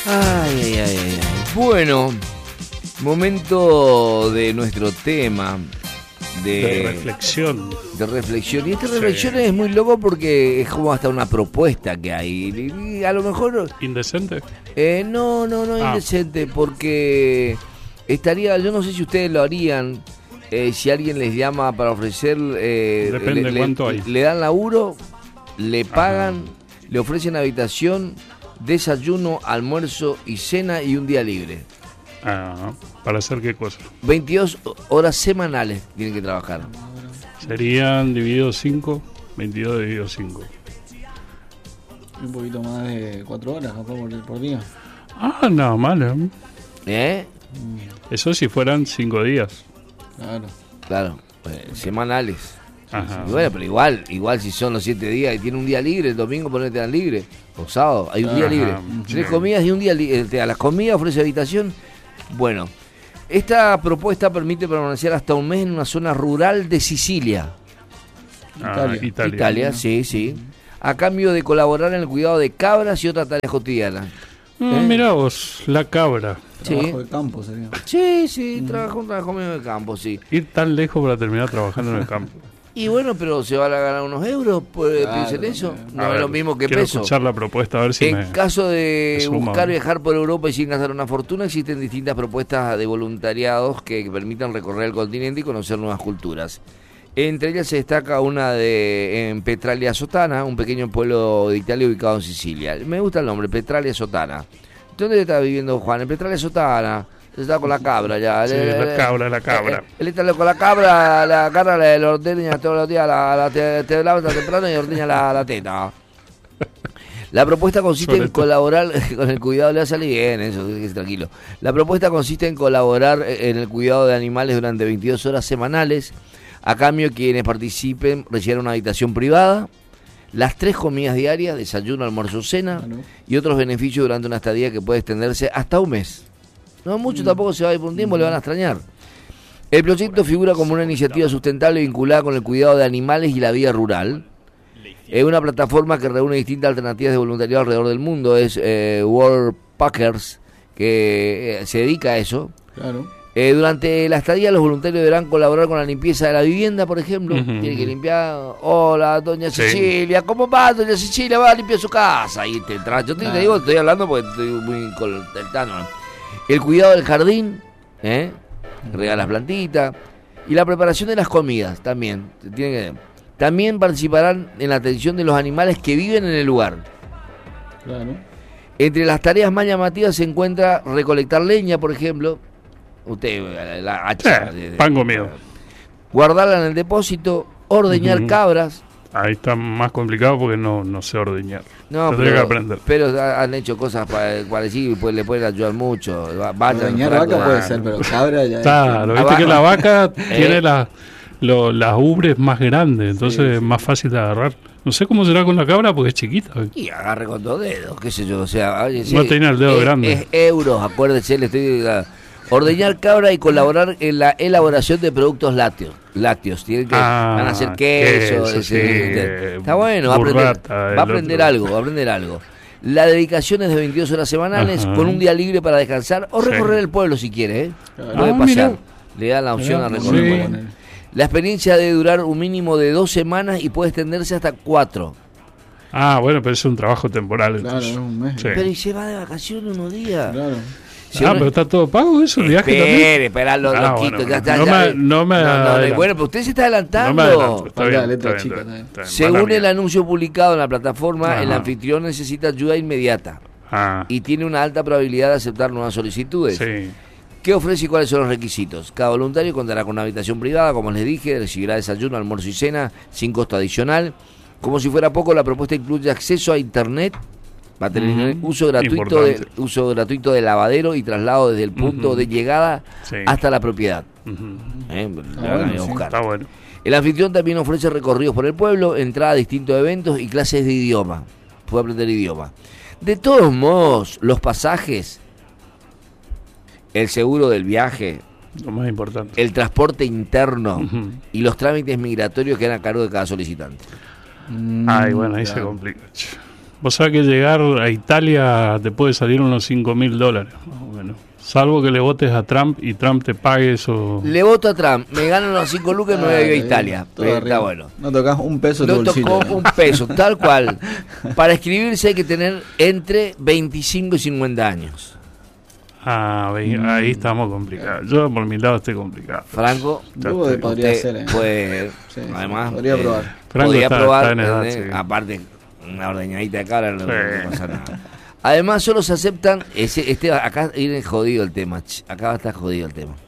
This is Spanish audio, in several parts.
Ay, ay, ay, ay. Bueno, momento de nuestro tema de reflexión. De reflexión. Y esta reflexión es muy loco porque es como hasta una propuesta que hay. Y a lo mejor... ¿Indecente? No, indecente, porque estaría, yo no sé si ustedes lo harían, si alguien les llama para ofrecer... Depende de cuánto hay. Le dan laburo, le pagan, le ofrecen habitación, desayuno, almuerzo y cena y un día libre. ¿Para hacer qué cosa? 22 horas semanales tienen que trabajar. Serían divididos 5, 22 dividido 5. Un poquito más de 4 horas por día. Nada malo. Eso si fueran 5 días. Claro, semanales. Ajá. Y bueno, pero igual si son los 7 días y tiene un día libre, el domingo ponete dan libre, o sábado, hay un día libre. 3 comidas y un día libre. A las comidas ofrece habitación. Bueno, esta propuesta permite permanecer hasta un mes en una zona rural de Sicilia. Italia, sí. A cambio de colaborar en el cuidado de cabras y otras tareas cotidianas. Mirá vos, la cabra. Trabajo de campo sería. Sí, trabajo medio de campo, sí. Ir tan lejos para terminar trabajando en el campo. Y bueno, pero se van a ganar unos euros por pensar eso. No es lo mismo que quiero peso. Escuchar la propuesta, a ver si en caso de buscar viajar por Europa y sin gastar una fortuna, existen distintas propuestas de voluntariados que permitan recorrer el continente y conocer nuevas culturas. Entre ellas se destaca una en Petralia Sotana, un pequeño pueblo de Italia ubicado en Sicilia. Me gusta el nombre, Petralia Sotana. ¿Dónde está viviendo Juan? En Petralia Sotana. Está con la cabra ya. Sí, la cabra. Él está con la cabra, la cabra le ordeña todos los días, te levanta temprano y ordeña la teta. La propuesta consiste en colaborar con el cuidado, le va a salir bien, eso, tranquilo. La propuesta consiste en colaborar en el cuidado de animales durante 22 horas semanales. A cambio, quienes participen recibirán una habitación privada, las 3 comidas diarias, desayuno, almuerzo, cena, y otros beneficios durante una estadía que puede extenderse hasta un mes. No mucho, tampoco se va a ir por un tiempo, le van a extrañar. El proyecto figura como una iniciativa sustentable vinculada con el cuidado de animales y la vida rural. Es una plataforma que reúne distintas alternativas de voluntariado alrededor del mundo. Es World Packers, que se dedica a eso. Claro. Durante la estadía los voluntarios deberán colaborar con la limpieza de la vivienda, por ejemplo. Tiene que limpiar. Hola, doña Cecilia, ¿cómo va, doña Cecilia? Va a limpiar su casa. Y te entra. Yo te digo, estoy hablando porque estoy muy coltano. El cuidado del jardín, regar las plantitas, y la preparación de las comidas también. También participarán en la atención de los animales que viven en el lugar. Claro. Entre las tareas más llamativas se encuentra recolectar leña, por ejemplo. Usted, la hacha. Pan comido. Guardarla en el depósito, ordeñar cabras. Ahí está más complicado porque no sé ordeñar. No, tendría que aprender. Pero han hecho cosas parecidas y pues le pueden ayudar mucho. Ordeñar vaca puede ser, pero cabra ya. Claro, viste que la vaca tiene las ubres más grandes, entonces es más fácil de agarrar. No sé cómo será con la cabra porque es chiquita. Y agarre con 2 dedos, qué sé yo. O sea, no tiene el dedo grande. Es euros, acuérdese, le estoy... Ordeñar cabra y colaborar en la elaboración de productos lácteos. Van a hacer queso. Está bueno, va a aprender algo. La dedicación es de 22 horas semanales, con un día libre para descansar o recorrer el pueblo si quiere. Puede pasear. Le dan la opción a recorrer el pueblo. La experiencia debe durar un mínimo de 2 semanas y puede extenderse hasta 4. Bueno, pero es un trabajo temporal. Claro, es un mes. Pero y se va de vacaciones unos días. Claro. Pero está todo pago eso, el viaje también. Espera, loquito. Bueno, bueno, pero usted se está adelantando. Según el anuncio publicado en la plataforma, el anfitrión necesita ayuda inmediata y tiene una alta probabilidad de aceptar nuevas solicitudes. Sí. ¿Qué ofrece y cuáles son los requisitos? Cada voluntario contará con una habitación privada, como les dije, recibirá desayuno, almuerzo y cena sin costo adicional. Como si fuera poco, la propuesta incluye acceso a internet, va a tener uso gratuito de lavadero y traslado desde el punto de llegada hasta la propiedad. Está bueno. El anfitrión también ofrece recorridos por el pueblo, entrada a distintos eventos y clases de idioma. Puede aprender idioma. De todos modos, los pasajes, el seguro del viaje, lo más importante, el transporte interno y los trámites migratorios quedan a cargo de cada solicitante. Bueno, ahí se complica. Vos sabés que llegar a Italia te puede salir unos $5.000, más o menos. Salvo que le votes a Trump y Trump te pague eso. Le voto a Trump, me ganan los 5 lucas y me voy a Italia. Está bueno. No tocas un peso de No bolsillo. tocó un peso, tal cual. Para escribirse hay que tener entre 25 y 50 años. Ahí estamos complicados. Yo por mi lado estoy complicado. Franco, Podría ser. pues, Sí, además, podría probar. Franco podría está probar, en edad, ¿entendés? sí. Aparte, una ordeñadita de cara no Sí. pasa nada. Además, solo se aceptan, acá viene jodido el tema, acá va a estar jodido el tema.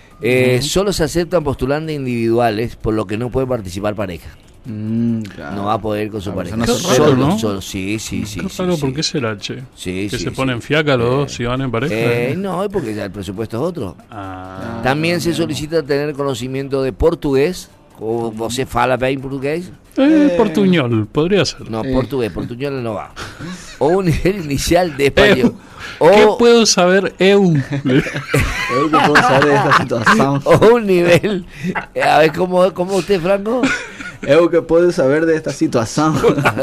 Solo se aceptan postulantes individuales, por lo que no puede participar pareja. Claro. No va a poder ir con su pareja. no Qué soltero, raro, ¿no? Solo, sí. Qué raro, ¿por qué será, che? Sí, que sí, se ponen fiaca los dos si van en pareja. No, es porque ya el presupuesto es otro. Ah, También se solicita tener conocimiento de portugués, o você fala bem portugués. Portuñol, podría ser. No, portuñol no va. O un nivel inicial de español. ¿Qué O, puedo saber eu? Creo que puedo saber de esta situación. o un nivel. A ver, ¿cómo usted, Franco? Eu que puedo saber de esta situación.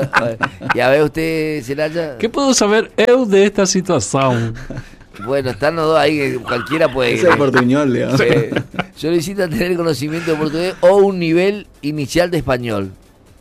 Y a ver, usted, Celaya. ¿Qué puedo saber eu de esta situación? Bueno, están los dos ahí, cualquiera puede ir. Ese es portuñol, digamos. Solicita tener conocimiento de portugués o un nivel inicial de español.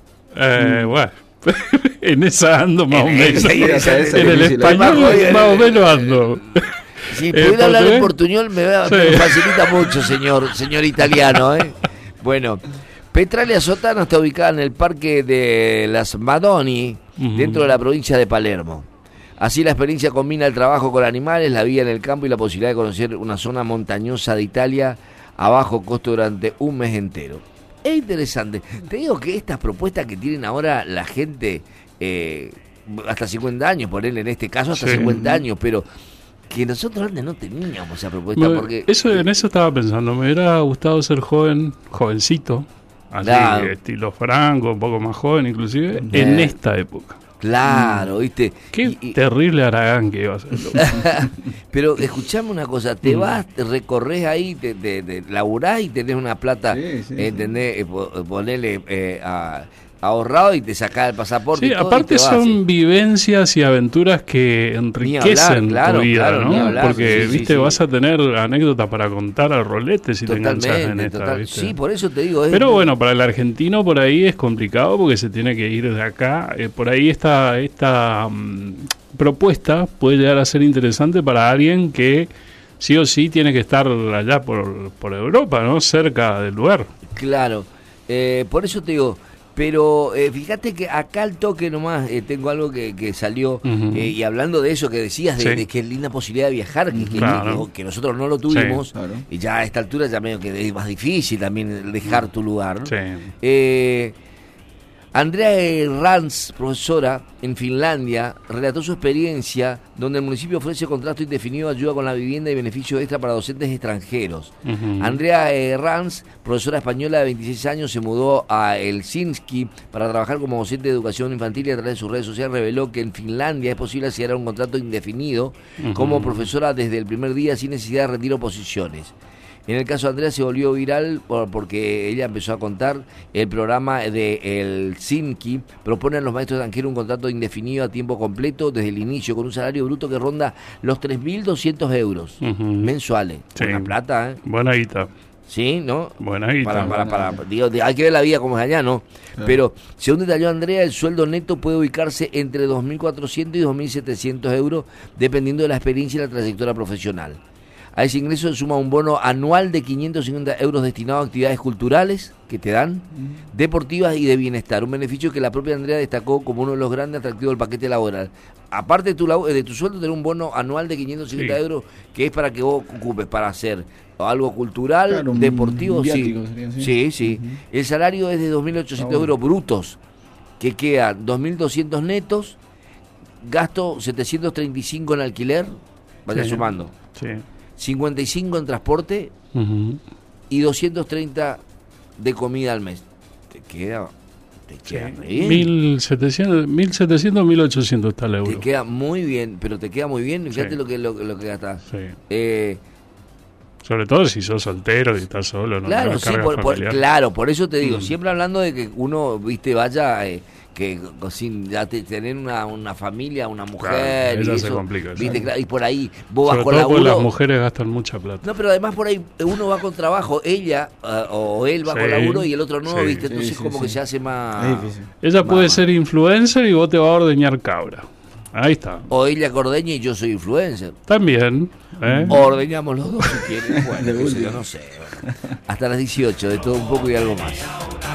Bueno, en esa ando más o menos. Sí, esa En el difícil, español más o menos ando. Si pudiera hablar en portugués? portuñol me Sí. facilita mucho, señor italiano, ¿eh? Bueno, Petralia Sotana está ubicada en el Parque de las Madoni, dentro de la provincia de Palermo. Así la experiencia combina el trabajo con animales, la vida en el campo y la posibilidad de conocer una zona montañosa de Italia a bajo costo durante un mes entero. Es interesante. Te digo que estas propuestas que tienen ahora la gente, hasta 50 años, ponerle en este caso hasta Sí. 50 años, pero que nosotros antes no teníamos esa propuesta. Bueno, Porque en eso estaba pensando. Me hubiera gustado ser jovencito, así, Claro. estilo Franco, un poco más joven inclusive, en esta época. Claro, ¿viste? Qué Y- terrible Aragán que iba a ser. pero escuchame una cosa, te vas, te recorres ahí, te laburás y tenés una plata, Sí, sí, ¿entendés? Ponele ahorrado y te sacás el pasaporte. Sí, y todo, aparte y te vas, son vivencias y aventuras que enriquecen claro, tu vida, claro, ¿no? ni hablar, Porque, sí, viste, sí. vas a tener anécdotas para contar al rolete si te enganchas en esta, total. ¿viste? Sí, por eso te digo. Pero bueno, para el argentino por ahí es complicado porque se tiene que ir de acá. Por ahí esta propuesta puede llegar a ser interesante para alguien que sí o sí tiene que estar allá por Europa, ¿no? Cerca del lugar. Claro, por eso te digo. Pero fíjate que acá al toque nomás tengo algo que salió, Ujú. y hablando de eso que decías, de, Sí. de que es linda posibilidad de viajar, que Claro. que nosotros no lo tuvimos, Sí, claro. y ya a esta altura ya medio que es más difícil también dejar tu lugar. Sí. Andrea Rans, profesora en Finlandia, relató su experiencia donde el municipio ofrece contrato indefinido, ayuda con la vivienda y beneficio extra para docentes extranjeros. Ujú. Andrea Rans, profesora española de 26 años, se mudó a Helsinki para trabajar como docente de educación infantil y a través de sus redes sociales reveló que en Finlandia es posible acceder a un contrato indefinido como profesora desde el primer día sin necesidad de rendir oposiciones. En el caso de Andrea se volvió viral porque ella empezó a contar el programa de Helsinki. Propone a los maestros extranjeros un contrato indefinido a tiempo completo desde el inicio con un salario bruto que ronda los 3.200 euros Ujú. mensuales. Sí. Buena plata, ¿eh? Buena guita. Sí, ¿no? Buena guita. Digo, hay que ver la vida como es allá, ¿no? Pero, según detalló Andrea, el sueldo neto puede ubicarse entre 2.400 y 2.700 euros, dependiendo de la experiencia y la trayectoria profesional. A ese ingreso se suma un bono anual de 550 euros destinado a actividades culturales que te dan, deportivas y de bienestar. Un beneficio que la propia Andrea destacó como uno de los grandes atractivos del paquete laboral. Aparte de tu sueldo, tener un bono anual de 550 Sí. euros que es para que vos ocupes para hacer algo cultural, Claro, un deportivo, sí. viático sería así. Sí, sí. El salario es de 2.800 euros brutos, que quedan 2.200 netos, gasto 735 en alquiler, vaya Sí. sumando, Sí. 55 en transporte Ujú. y 230 de comida al mes. Te queda re bien. 1.700, 1.800 está el Te euro. queda muy bien, pero te queda muy bien. Fíjate Sí. lo que gastas. Sí. Sobre todo si sos soltero y estás solo, no Claro, tenés sí, carga familiar. claro, por eso te digo, siempre hablando de que uno, viste, vaya, que sin tener una familia, una mujer, Claro, y ella eso, se complica, ¿viste? exacto. Y por ahí vos vas Sobre con todo porque las laburo. mujeres gastan mucha plata. No, pero además por ahí uno va con trabajo, ella o él va Sí, con laburo y el otro no, sí. ¿viste? Entonces Sí, sí, como que sí. se hace más... Es difícil. Ella puede Mamá. ser influencer y vos te vas a ordeñar cabra. Ahí está. O ella cordeña y yo soy influencer. También. ¿eh? Ordeñamos los dos si quieren. Bueno, De qué sé yo, última. no sé. Bueno. Hasta las 18, de todo un poco y algo más.